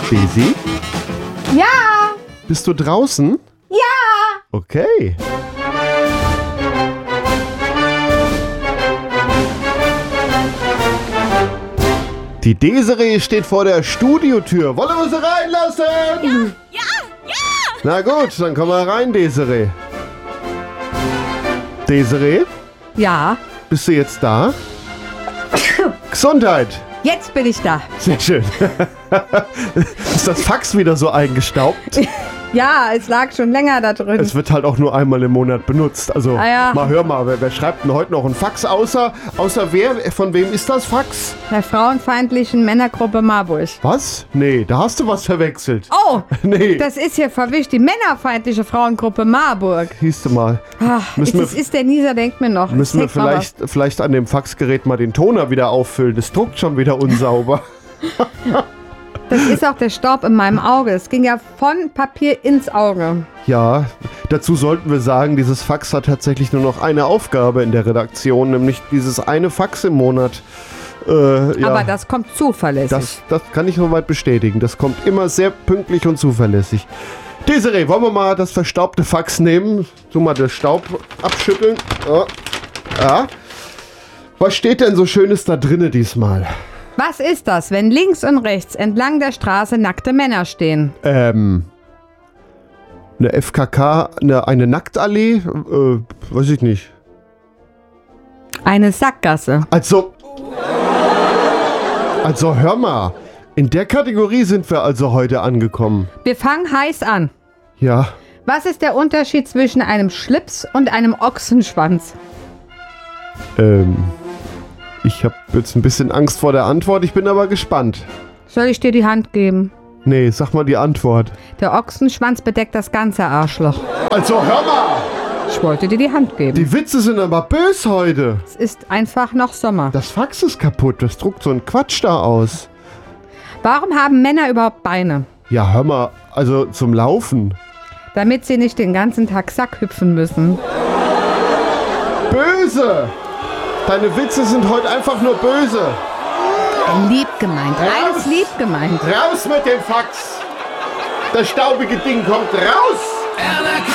Daisy? Ja! Bist du draußen? Ja! Okay. Die Desiree steht vor der Studiotür. Wollen wir sie reinlassen? Ja! Na gut, dann komm mal rein, Desiree. Desiree, Ja, bist du jetzt da? Gesundheit. jetzt bin ich da. Sehr schön. Ist das Fax wieder so eingestaubt? Ja, es lag schon länger da drin. Es wird halt auch nur einmal im Monat benutzt. Also, ja. mal hör mal, wer schreibt denn heute noch ein Fax außer wer? Von wem ist das Fax? Der frauenfeindlichen Männergruppe Marburg. Was? Nee, da hast du was verwechselt. Oh, Nee, das ist hier verwischt. Die männerfeindliche Frauengruppe Marburg. siehst du mal. Ach, Müssen wir- es ist der Nieser, denkt mir noch. Müssen wir Es hängt noch vielleicht an dem Faxgerät mal den Toner wieder auffüllen. Das druckt schon wieder unsauber. was. Das ist auch der Staub in meinem Auge. Es ging ja von Papier ins Auge. Ja, dazu sollten wir sagen, dieses Fax hat tatsächlich nur noch eine Aufgabe in der Redaktion, nämlich dieses eine Fax im Monat. Ja, Aber das kommt zuverlässig. das kann ich soweit bestätigen. Das kommt immer sehr pünktlich und zuverlässig. Desiree, wollen wir mal das verstaubte Fax nehmen? So mal den Staub abschütteln. Ja. Was steht denn so Schönes da drinne diesmal? Was ist das, wenn links und rechts entlang der Straße nackte Männer stehen? Eine FKK, eine Nacktallee? Weiß ich nicht. Eine Sackgasse. Also hör mal. In der Kategorie sind wir also heute angekommen. Wir fangen heiß an. Ja, Was ist der Unterschied zwischen einem Schlips und einem Ochsenschwanz? ich habe jetzt ein bisschen Angst vor der Antwort, ich bin aber gespannt. Soll ich dir die Hand geben? Nee, sag mal die Antwort. Der Ochsenschwanz bedeckt das ganze Arschloch. Also hör mal! Ich wollte dir die Hand geben. Die Witze sind aber bös heute. Es ist einfach noch Sommer. Das Fax ist kaputt, das druckt so einen Quatsch da aus. Warum haben Männer überhaupt Beine? Ja, hör mal, also zum Laufen. Damit sie nicht den ganzen Tag Sack hüpfen müssen. Böse! Deine Witze sind heute einfach nur böse. Lieb gemeint. Alles lieb gemeint. Raus mit dem Fax! Das staubige Ding kommt raus!